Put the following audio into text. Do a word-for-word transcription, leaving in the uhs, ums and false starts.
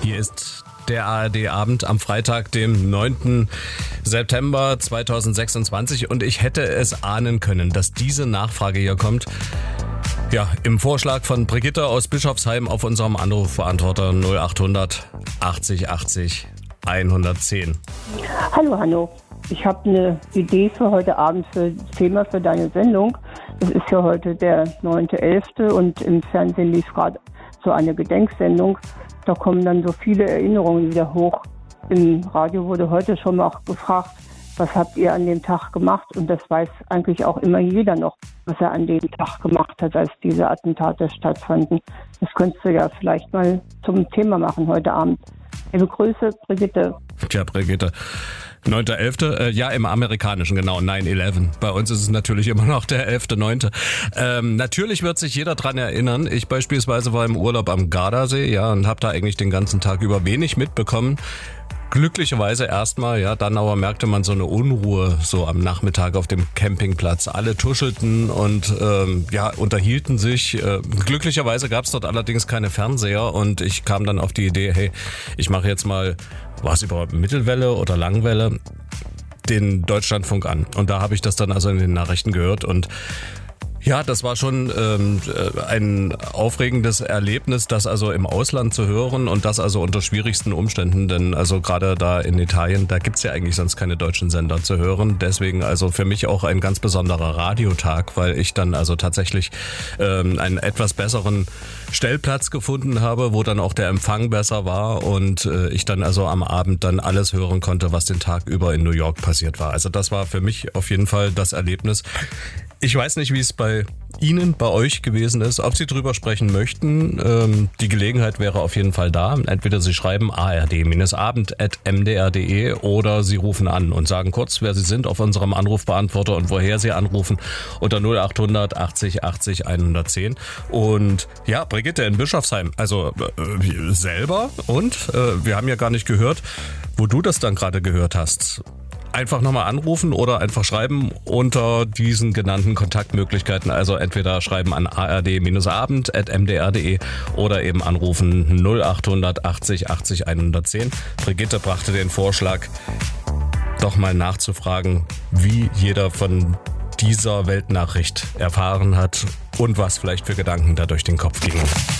Hier ist der A R D-Abend am Freitag, dem neunten September zweitausendsechsundzwanzig. Und ich hätte es ahnen können, dass diese Nachfrage hier kommt. Ja, im Vorschlag von Brigitte aus Bischofsheim auf unserem Anrufbeantworter null achthundert achtzig achtzig hundertzehn. Hallo Hanno, ich habe eine Idee für heute Abend, für das Thema für deine Sendung. Es ist ja heute der neunte elfte und im Fernsehen lief gerade so eine Gedenksendung. Da kommen dann so viele Erinnerungen wieder hoch. Im Radio wurde heute schon mal auch gefragt, was habt ihr an dem Tag gemacht? Und das weiß eigentlich auch immer jeder noch, was er an dem Tag gemacht hat, als diese Attentate stattfanden. Das könntest du ja vielleicht mal zum Thema machen heute Abend. Liebe Grüße, Brigitte. Tja, Brigitte. neunter elfte Äh, ja, im amerikanischen, genau, neun elf. Bei uns ist es natürlich immer noch der elfte neunte Ähm, natürlich wird sich jeder dran erinnern. Ich beispielsweise war im Urlaub am Gardasee, ja, und habe da eigentlich den ganzen Tag über wenig mitbekommen. Glücklicherweise erstmal, ja, dann aber merkte man so eine Unruhe so am Nachmittag auf dem Campingplatz. Alle tuschelten und ähm, ja, unterhielten sich. Äh, glücklicherweise gab es dort allerdings keine Fernseher und ich kam dann auf die Idee, hey, ich mache jetzt mal, war es überhaupt Mittelwelle oder Langwelle, den Deutschlandfunk an. Und da habe ich das dann also in den Nachrichten gehört und ja, das war schon ähm, ein aufregendes Erlebnis, das also im Ausland zu hören und das also unter schwierigsten Umständen, denn also gerade da in Italien, da gibt's ja eigentlich sonst keine deutschen Sender zu hören. Deswegen also für mich auch ein ganz besonderer Radiotag, weil ich dann also tatsächlich ähm, einen etwas besseren Stellplatz gefunden habe, wo dann auch der Empfang besser war und äh, ich dann also am Abend dann alles hören konnte, was den Tag über in New York passiert war. Also das war für mich auf jeden Fall das Erlebnis. Ich weiß nicht, wie es bei Ihnen, bei euch gewesen ist, ob Sie drüber sprechen möchten. Ähm, die Gelegenheit wäre auf jeden Fall da. Entweder Sie schreiben a r d abend at m d r punkt d e oder Sie rufen an und sagen kurz, wer Sie sind auf unserem Anrufbeantworter und woher Sie anrufen unter null achthundert achtzig achtzig hundertzehn. Und ja, Brigitte in Bischofsheim, also äh, selber und äh, wir haben ja gar nicht gehört, wo du das dann gerade gehört hast. Einfach nochmal anrufen oder einfach schreiben unter diesen genannten Kontaktmöglichkeiten. Also entweder schreiben an a r d abend at m d r punkt d e oder eben anrufen null achthundert achtzig achtzig hundertzehn. Brigitte brachte den Vorschlag, doch mal nachzufragen, wie jeder von dieser Weltnachricht erfahren hat und was vielleicht für Gedanken da durch den Kopf gingen.